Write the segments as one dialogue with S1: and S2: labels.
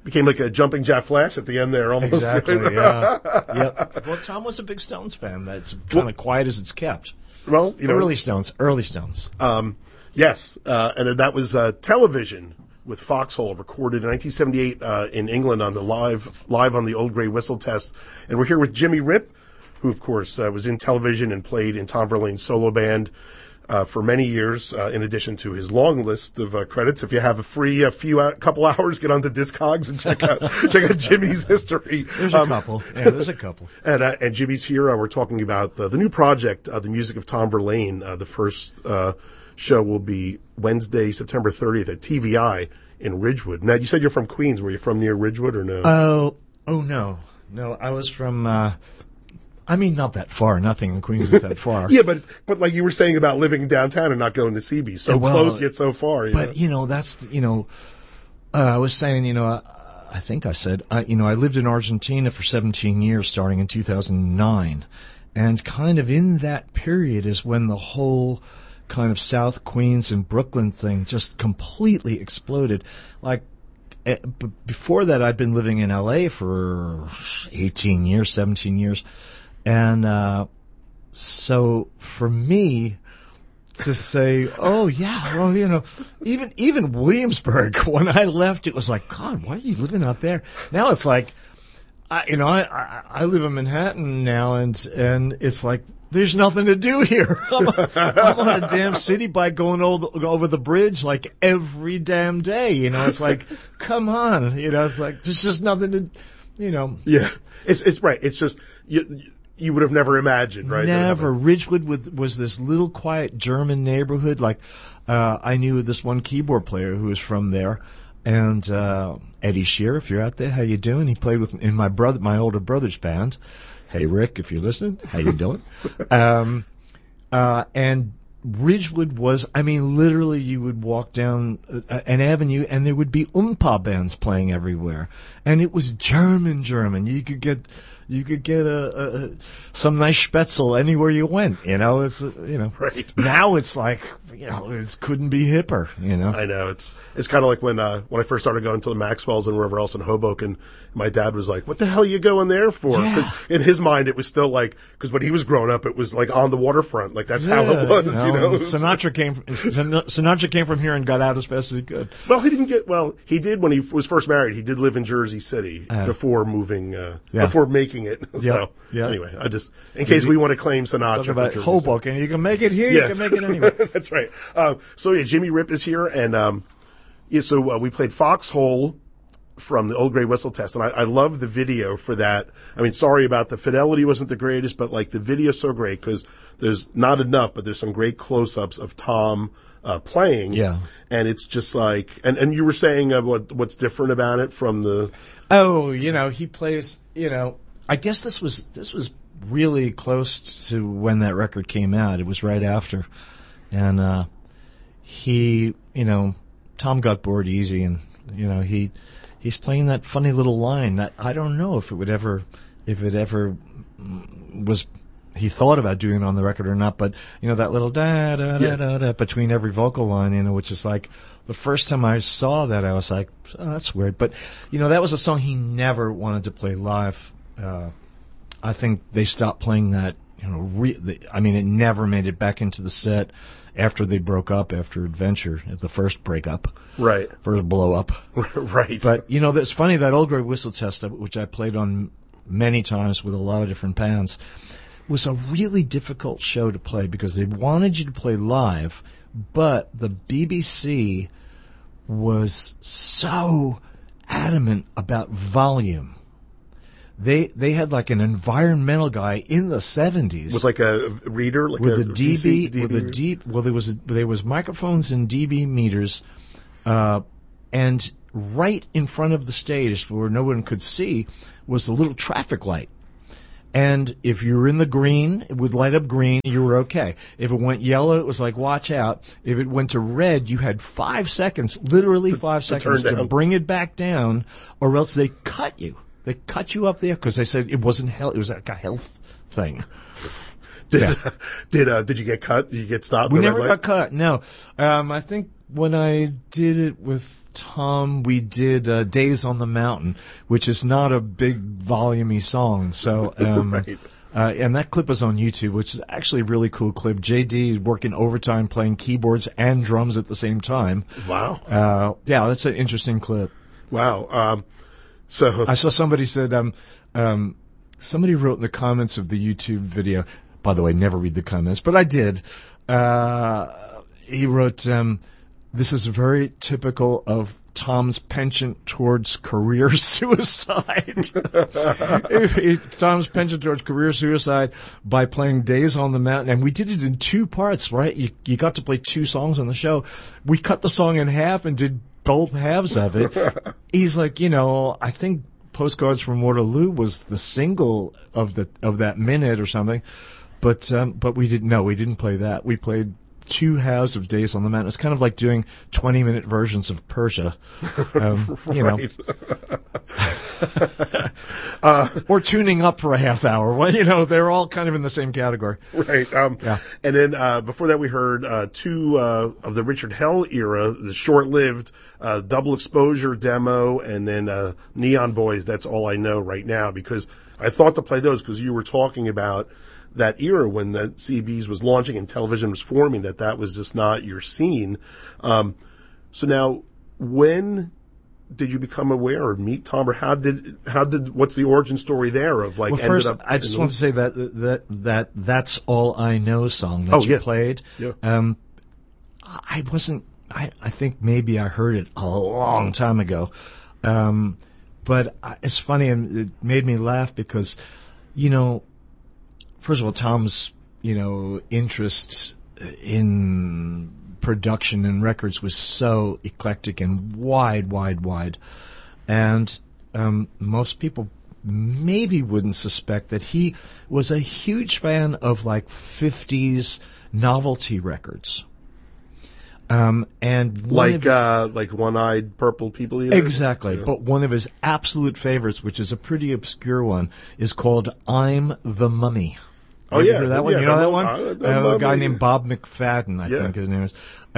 S1: became like a jumping Jack Flash at the end there, almost.
S2: Exactly. Yeah. Yep. Well, Tom was a big Stones fan. That's kind of quiet as it's kept.
S1: Well,
S2: early Stones.
S1: Yes, and that was television with Foxhole, recorded in 1978 in England on the live on the Old Grey Whistle Test. And we're here with Jimmy Ripp, who, of course, was in television and played in Tom Verlaine's solo band for many years, in addition to his long list of credits. If you have a free couple hours, get onto Discogs and check out Jimmy's history.
S2: There's a couple. Yeah, there's a couple.
S1: And Jimmy's here. We're talking about the new project, the music of Tom Verlaine. The first show will be Wednesday, September 30th at TVI in Ridgewood. Now, you said you're from Queens. Were you from near Ridgewood or no?
S2: Oh no. I was from, not that far. Nothing in Queens is that far.
S1: Yeah, but like you were saying about living downtown and not going to CB. So close yet so far.
S2: But, that's, I was saying, I think I said, I lived in Argentina for 17 years starting in 2009. And kind of in that period is when the whole kind of South Queens and Brooklyn thing just completely exploded. Like, before that, I'd been living in LA for 18 years, 17 years. And so for me to say, oh yeah, well, even Williamsburg, when I left, it was like, God, why are you living out there? Now it's like, I live in Manhattan now, and it's like there's nothing to do here. I'm on a damn city bike going over the bridge like every damn day. It's like, come on, it's like there's just nothing to,
S1: Yeah, it's right. It's just you would have never imagined, right?
S2: Never. Ridgewood was this little quiet German neighborhood. Like, I knew this one keyboard player who was from there. And, Eddie Shear, if you're out there, how you doing? He played in my older brother's band. Hey, Rick, if you're listening, how you doing? And Ridgewood was, literally you would walk down an avenue and there would be bands playing everywhere. And it was German. You could get some nice Spätzle anywhere you went, it's,
S1: Right.
S2: Now it's like, it couldn't be hipper,
S1: I know. It's kind of like when I first started going to the Maxwell's and wherever else in Hoboken, my dad was like, what the hell are you going there for? Because in his mind, it was still like, because when he was growing up, it was like on the waterfront. Like that's how it was, Sinatra came from here and got out as fast as he could. Well, he did when he was first married. He did live in Jersey City before moving, before making it. So anyway, in case we want to claim Sinatra.
S2: Talk about Hoboken. You can make it here, you can make it anywhere.
S1: That's right. Jimmy Ripp is here, and we played Foxhole from the Old Grey Whistle Test, and I love the video for that. Sorry about the fidelity wasn't the greatest, but like the video's so great because there's not enough, but there's some great close-ups of Tom playing. Yeah. And it's just like, and you were saying what's different about it from the...
S2: Oh, he plays, I guess this was really close to when that record came out. It was right after. And Tom got bored easy, and he's playing that funny little line that I don't know if it ever was he thought about doing it on the record or not, but that little da da da da da between every vocal line, which is like the first time I saw that I was like, oh, that's weird. But that was a song he never wanted to play live. I think they stopped playing that. It never made it back into the set after they broke up after Adventure, the first breakup.
S1: Right.
S2: First blow up.
S1: Right.
S2: But, that's funny, that Old Grey Whistle Test, which I played on many times with a lot of different bands, was a really difficult show to play because they wanted you to play live, but the BBC was so adamant about volume. They had like an environmental guy in the 70s
S1: with like a reader, like
S2: with
S1: a
S2: a DB,
S1: DC,
S2: with a deep. Well, there was microphones and DB meters, and right in front of the stage where no one could see was the little traffic light. And if you were in the green, it would light up green, you were okay. If it went yellow, it was like, watch out. If it went to red, you had 5 seconds, literally 5 seconds to bring it back down, or else they cut you. They cut you up there because they said it wasn't health. It was like a health thing.
S1: Did you get cut? Did you get stopped?
S2: We never got cut. No. I think when I did it with Tom, we did Days on the Mountain, which is not a big volumey song. So,
S1: Right.
S2: and that clip is on YouTube, which is actually a really cool clip. JD working overtime playing keyboards and drums at the same time.
S1: Wow.
S2: Yeah, that's an interesting clip.
S1: Wow. So
S2: I saw somebody said, somebody wrote in the comments of the YouTube video, by the way, never read the comments, but I did. He wrote, this is very typical of Tom's penchant towards career suicide. Tom's penchant towards career suicide by playing Days on the Mountain. And we did it in 2 parts, right? You got to play 2 songs on the show. We cut the song in half and did both halves of it. He's like, I think Postcards from Waterloo was the single of that minute or something. But we didn't play that. We played 2 halves of Days on the Mountain. It's kind of like doing 20-minute versions of Persia, or tuning up for a half hour. Well, they're all kind of in the same category.
S1: Right.
S2: Yeah.
S1: And then before that, we heard 2 of the Richard Hell era, the short-lived Double Exposure demo, and then Neon Boys. That's all I know right now, because I thought to play those because you were talking about that era when the CBs was launching and television was forming, that was just not your scene. So now, when did you become aware or meet Tom, or what's the origin story there of like?
S2: Well, first, I just want to say that's All I Know song that you played.
S1: Yeah.
S2: I wasn't. I think maybe I heard it a long time ago, but it's funny and it made me laugh because, first of all, Tom's, interest in production and records was so eclectic and wide. And most people maybe wouldn't suspect that he was a huge fan of like 50s novelty records. And
S1: like One-Eyed Purple People Eaters?
S2: Exactly. Yeah. But one of his absolute favorites, which is a pretty obscure one, is called I'm the Mummy.
S1: Oh, yeah.
S2: Hear that one?
S1: Yeah,
S2: you know that one? A guy named Bob McFadden, I think his name is.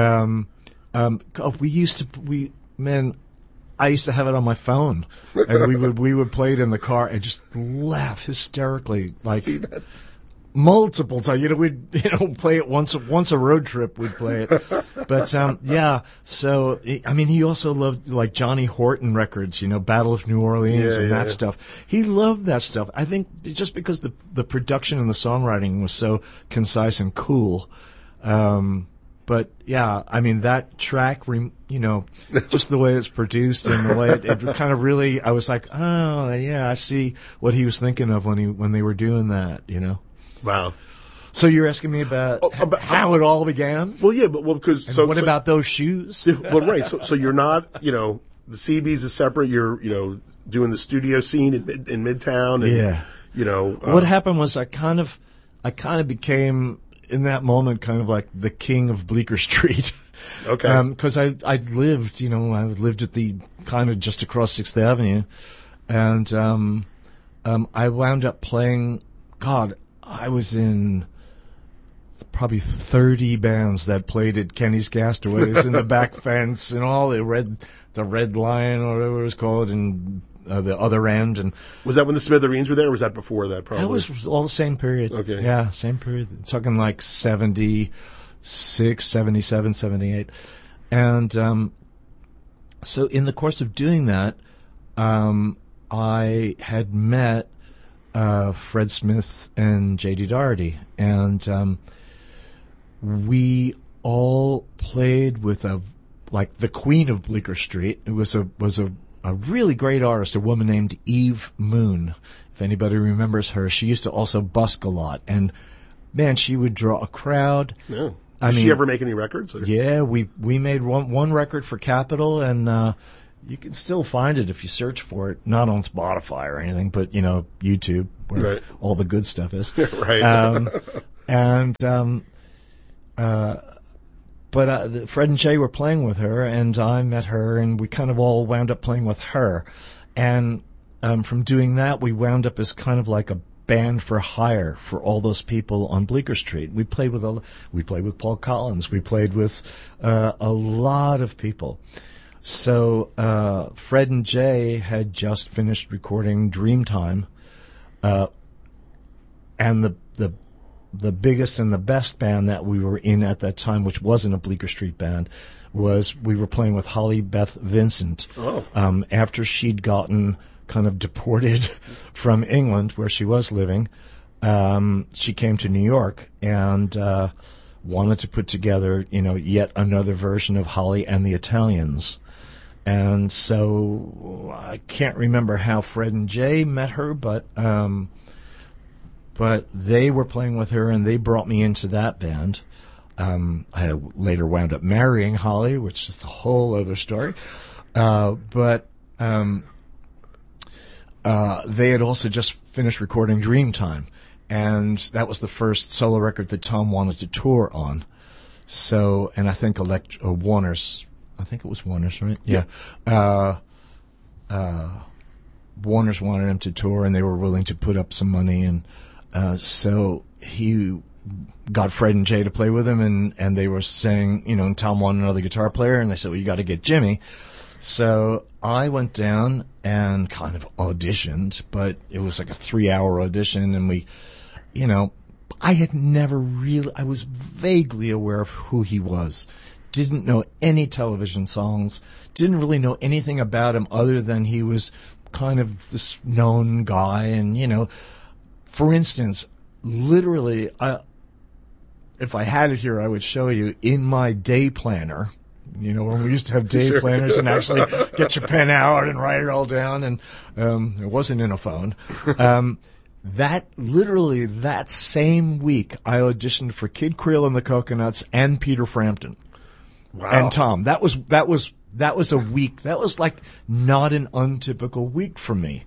S2: I used to have it on my phone, and we would play it in the car and just laugh hysterically, like multiple times. We'd play it once a road trip. We'd play it, but yeah. So he also loved like Johnny Horton records, Battle of New Orleans and that stuff. He loved that stuff. I think just because the production and the songwriting was so concise and cool. But yeah, that track, just the way it's produced and the way it kind of really, I was like, oh yeah, I see what he was thinking of when they were doing that,
S1: Wow.
S2: So you're asking me about how it all began?
S1: Well, yeah, but because
S2: what about those shoes?
S1: Well, right. So you're not, the CBs is separate. You're, doing the studio scene in Midtown. And,
S2: what happened was I kind of became in that moment kind of like the king of Bleecker Street.
S1: Okay.
S2: Because I lived at the kind of just across 6th Avenue, and I wound up playing. God, I was in probably 30 bands that played at Kenny's Castaways in the back fence and all the Red Lion or whatever it was called, and the other end. And
S1: was that when the Smithereens were there, or was that before that? Probably
S2: that was all the same period.
S1: Okay,
S2: yeah, same period. Talking like 76, 77, 78, and so in the course of doing that, I had met Fred Smith and J.D. Doherty, and we all played with the queen of Bleecker Street. It was a really great artist, a woman named Eve Moon. If anybody remembers her, she used to also busk a lot, and man, she would draw a crowd.
S1: Yeah. Did she ever make any records? Or?
S2: Yeah, we made one record for Capitol, and you can still find it if you search for it. Not on Spotify or anything, but YouTube, where all the good stuff is.
S1: Right.
S2: But Fred and Jay were playing with her, and I met her, and we kind of all wound up playing with her. And from doing that, we wound up as kind of like a band for hire for all those people on Bleecker Street. We played with Paul Collins. We played with a lot of people. So Fred and Jay had just finished recording Dreamtime, and the biggest and the best band that we were in at that time, which wasn't a Bleecker Street band, was we were playing with Holly Beth Vincent.
S1: Oh.
S2: After she'd gotten kind of deported from England, where she was living, she came to New York and wanted to put together, yet another version of Holly and the Italians. And so I can't remember how Fred and Jay met her, but they were playing with her, and they brought me into that band. I later wound up marrying Holly, which is a whole other story. But they had also just finished recording Dreamtime, and that was the first solo record that Tom wanted to tour on. So, and I think Warner's, I think it was Warner's, right? Yeah. Warner's wanted him to tour, and they were willing to put up some money, and so he got Fred and Jay to play with him, and they were saying, and Tom wanted another guitar player, and they said, well, you got to get Jimmy. So I went down and kind of auditioned, but it was like a 3-hour audition, and we, I had never really, I was vaguely aware of who he was. Didn't know any television songs, didn't really know anything about him other than he was kind of this known guy. And, for instance, literally, if I had it here, I would show you in my day planner, when we used to have day planners and actually get your pen out and write it all down, and it wasn't in a phone. That same week, I auditioned for Kid Creole and the Coconuts and Peter Frampton.
S1: Wow.
S2: And Tom. That was a week. That was like not an untypical week for me.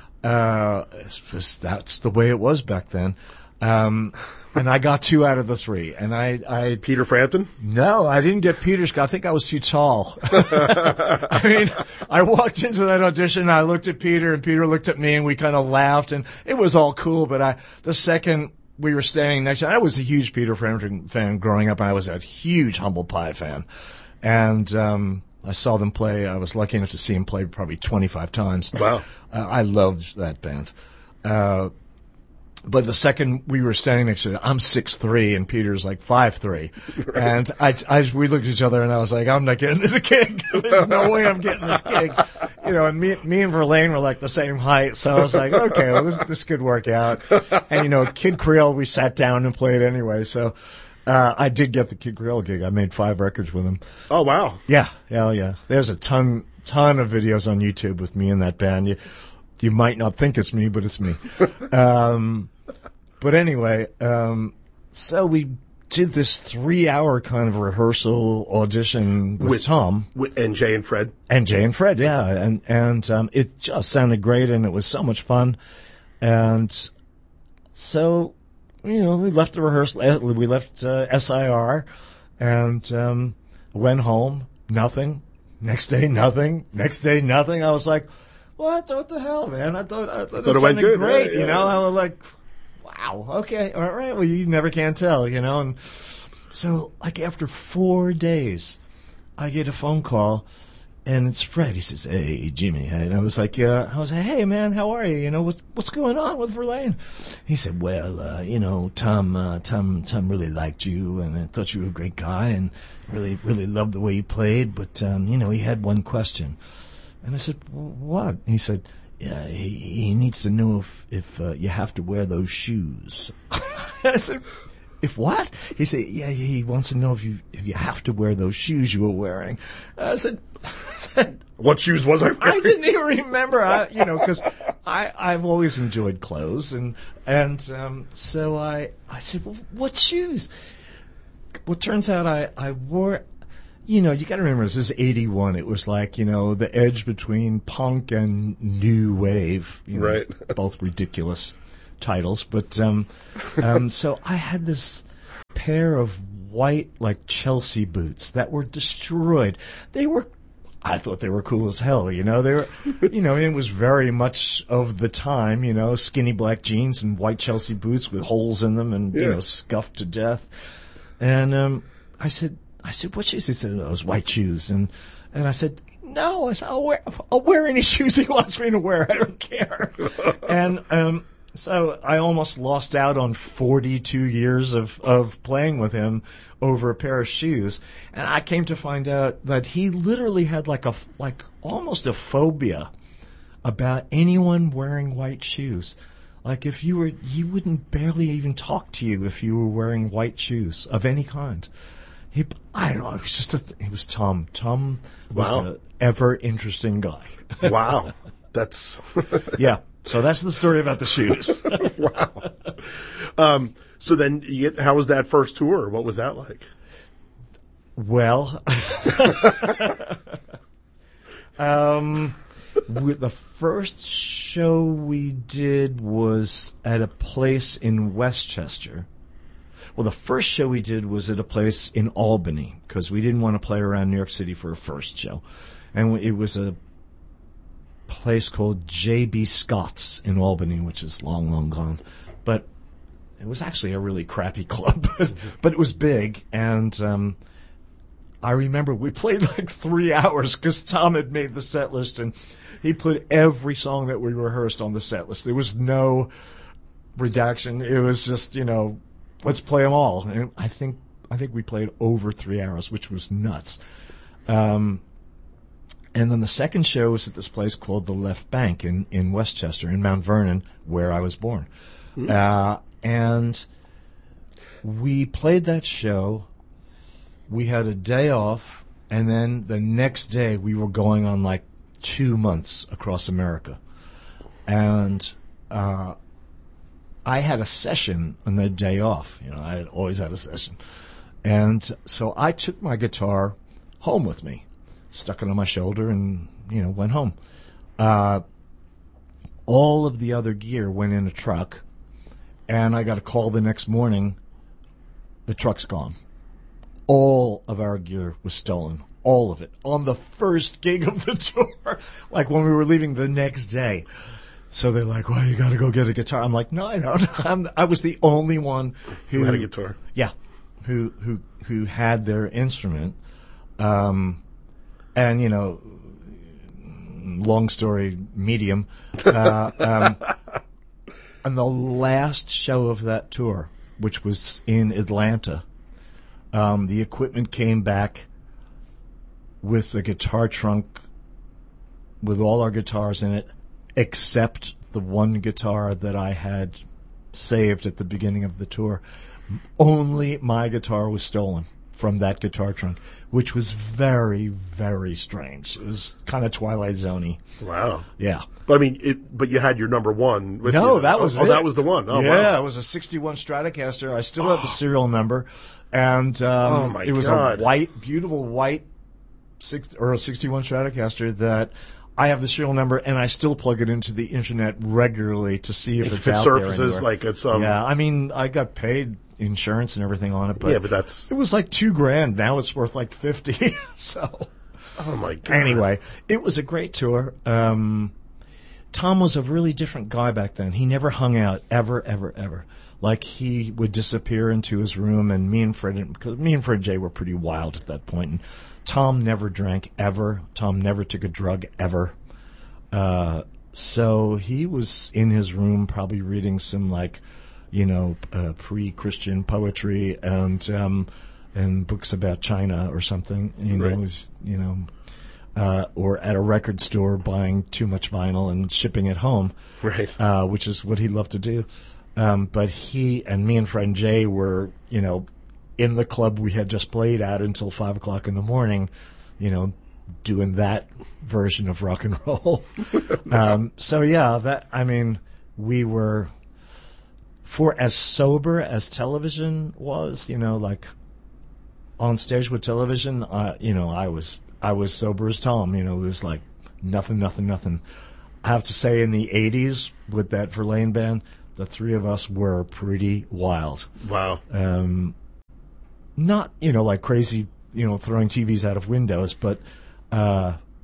S2: That's the way it was back then. And I got 2 out of the 3. And I
S1: Peter Frampton?
S2: No, I didn't get Peter's. I think I was too tall. I mean, I walked into that audition, and I looked at Peter, and Peter looked at me, and we kind of laughed, and it was all cool. But the second we were standing next to, I was a huge Peter Frampton fan growing up, and I was a huge Humble Pie fan. And I saw them play. I was lucky enough to see them play probably 25 times.
S1: Wow.
S2: I loved that band. But the second we were standing next to it, I'm 6'3", and Peter's like 5'3". And we looked at each other, and I was like, I'm not getting this gig. There's no way I'm getting this gig. And me and Verlaine were like the same height, so I was like, okay, well, this could work out. And, Kid Creole, we sat down and played anyway, so I did get the Kid Creole gig. I made 5 records with him.
S1: Oh, wow.
S2: Yeah. There's a ton of videos on YouTube with me in that band. You might not think it's me, but it's me. But anyway, so we did this 3-hour kind of rehearsal audition with Tom.
S1: And Jay and Fred.
S2: And Jay and Fred, yeah. And it just sounded great, and it was so much fun. And so, we left the rehearsal, we left SIR, and went home, nothing. Next day, nothing. Next day, nothing. I was like, what the hell, man? I thought it sounded great, right?
S1: Yeah.
S2: I was like, wow, okay, all right, well, you never can tell, and so, like, after 4 days, I get a phone call, and it's Fred. He says, hey, Jimmy, and I was like, hey, man, how are you? What's going on with Verlaine? He said, well, Tom really liked you, and I thought you were a great guy, and really, really loved the way you played, but, he had one question. And I said, what? He said, yeah, he needs to know if you have to wear those shoes. I said, if what? He said, yeah, he wants to know if you have to wear those shoes you were wearing. I said,
S1: what shoes was I wearing?
S2: I didn't even remember, because I've always enjoyed clothes, and so I said, well, what shoes? Well, it turns out I wore. You got to remember, this is 81. It was like, the edge between punk and new wave.
S1: Right.
S2: Both ridiculous titles. But so I had this pair of white, like, Chelsea boots that were destroyed. They were I thought they were cool as hell, you know. They were, you know, it was very much of the time, you know, skinny black jeans and white Chelsea boots with holes in them and, you know, scuffed to death. And I said, what shoes? He said, those white shoes. And I said, no, I said, I'll wear any shoes he wants me to wear. I don't care. And so I almost lost out on 42 years of playing with him over a pair of shoes. And I came to find out that he literally had like almost a phobia about anyone wearing white shoes. Like if he wouldn't barely even talk to you if you were wearing white shoes of any kind. I don't know. It was just it was Tom. Tom was an ever interesting guy.
S1: Wow. That's
S2: yeah. So that's the story about the shoes.
S1: Wow. So then, how was that first tour? What was that like?
S2: Well, the first show we did was at a place in Westchester. Well, the first show we did was at a place in Albany because we didn't want to play around New York City for a first show. And it was a place called J.B. Scott's in Albany, which is long, long gone. But it was actually a really crappy club, but it was big. And I remember we played like 3 hours because Tom had made the set list and he put every song that we rehearsed on the set list. There was no redaction. It was just, you know, let's play them all. And I think we played over 3 hours, which was nuts. And then the second show was at this place called the Left Bank in Westchester, in Mount Vernon, where I was born. And we played that show. We had a day off, and then the next day we were going on like 2 months across America. And I had a session on the day off. You know, I had always had a session. And so I took my guitar home with me, stuck it on my shoulder, and, you know, went home. All of the other gear went in a truck, and I got a call the next morning, the truck's gone. All of our gear was stolen. All of it. On the first gig of the tour. Like when we were leaving the next day. So they're like, well, you got to go get a guitar. I'm like, no, I don't. I was the only one who
S1: had a guitar.
S2: Yeah. Who had their instrument. And, you know, long story, medium. And the last show of that tour, which was in Atlanta, the equipment came back with a guitar trunk with all our guitars in it, except the one guitar that I had saved at the beginning of the tour. Only my guitar was stolen from that guitar trunk, which was very, very strange. It was kind of Twilight Zone-y.
S1: Wow.
S2: Yeah.
S1: But I mean, but you had your number one with
S2: No,
S1: you.
S2: that was it.
S1: Oh, that was the one. Oh,
S2: yeah,
S1: wow.
S2: It was a 61 Stratocaster. I still have the serial number. And
S1: Oh, my
S2: it was
S1: God.
S2: a white, beautiful white 61 Stratocaster that I have the serial number, and I still plug it into the internet regularly to see if it's
S1: If it
S2: out
S1: surfaces
S2: there anywhere.
S1: like it's
S2: Yeah, I mean, I got paid insurance and everything on it, but
S1: yeah, but that's
S2: it was like $2,000. Now it's worth like 50. So
S1: oh my God.
S2: anyway, it was a great tour. Tom was a really different guy back then. He never hung out ever, ever, ever. Like he would disappear into his room, and me and Fred J were pretty wild at that point. And Tom never drank ever. Tom never took a drug ever. So he was in his room probably reading some like, you know, pre-Christian poetry and books about China or something. You know,
S1: Right.
S2: it was, you know, or at a record store buying too much vinyl and shipping it home,
S1: Right.
S2: which is what he loved to do. But he and me and friend Jay were, you know, in the club we had just played at until 5 o'clock in the morning, you know, doing that version of rock and roll. So yeah, we were, for as sober as television was, you know, like on stage with television, you know, I was sober as Tom, you know, it was like nothing. I have to say in the 80s with that Verlaine band, the three of us were pretty wild.
S1: Wow.
S2: Not, you know, like crazy, you know, throwing TVs out of windows, but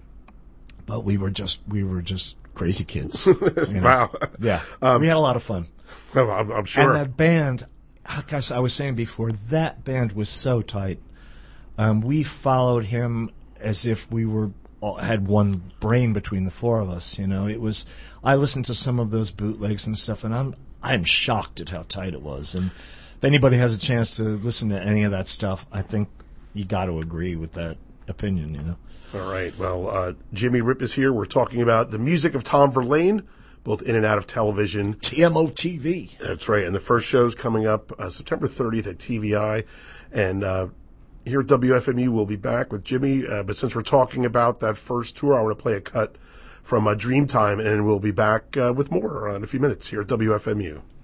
S2: but we were just crazy kids. You know?
S1: Wow.
S2: Yeah. We had a lot of fun.
S1: Well, I'm sure.
S2: And that band, like I was saying before, that band was so tight. We followed him as if we had one brain between the four of us. You know, I listened to some of those bootlegs and stuff, and I'm shocked at how tight it was. And if anybody has a chance to listen to any of that stuff, I think you got to agree with that opinion. You know.
S1: All right. Well, Jimmy Ripp is here. We're talking about the music of Tom Verlaine, both in and out of television.
S2: TMO-TV.
S1: That's right. And the first show's coming up September 30th at TVI. And here at WFMU, we'll be back with Jimmy. But since we're talking about that first tour, I want to play a cut from Dreamtime, and we'll be back with more in a few minutes here at WFMU.